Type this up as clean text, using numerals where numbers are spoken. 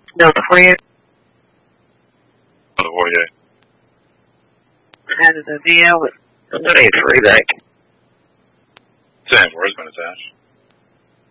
No, the foyer. Oh, the foyer. Has a deal with somebody free back. Same, where's been attached?